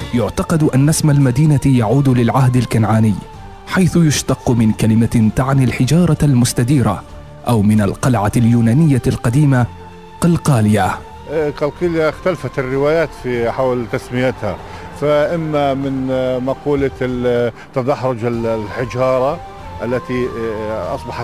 يعتقد أن اسم المدينة يعود للعهد الكنعاني، حيث يشتق من كلمة تعني الحجارة المستديرة، أو من القلعة اليونانية القديمة قلقاليا. قلقاليا اختلفت الروايات في حول تسميتها، فإما من مقولة تدحرج الحجارة التي أصبحت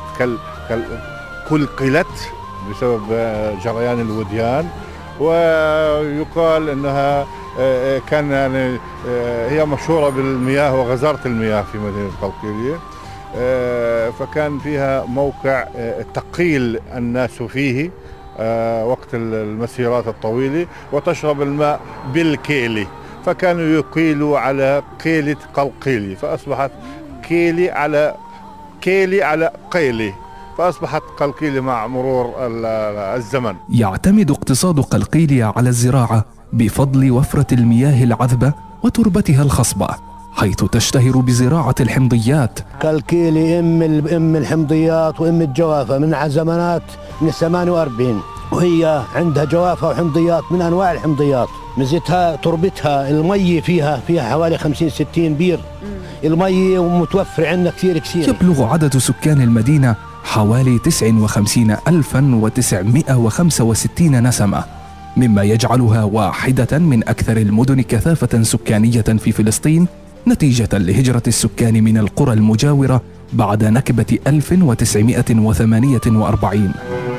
قلقلت بسبب جريان الوديان، ويقال أنها كان يعني هي مشهورة بالمياه وغزارة المياه في مدينة قلقاليا، فكان فيها موقع تقيل الناس فيه وقت المسيرات الطويلة وتشرب الماء بالكيلي، فكانوا يقيلوا على قيلة قلقاليا، فأصبحت كيلي على قيلي، فأصبحت قلقاليا مع مرور الزمن. يعتمد اقتصاد قلقاليا على الزراعة بفضل وفرة المياه العذبة وتربتها الخصبة، حيث تشتهر بزراعة الحمضيات. قلقاليا أم الحمضيات وأم الجوافة من زمانات من 48، وهي عندها جوافة وحمضيات من أنواع الحمضيات. ميزتها تربتها، المي فيها حوالي 50-60 بير المي، ومتوفر عندنا كثير. يبلغ عدد سكان المدينة حوالي 59,965 نسمة، مما يجعلها واحدة من أكثر المدن كثافة سكانية في فلسطين، نتيجة لهجرة السكان من القرى المجاورة بعد نكبة 1948.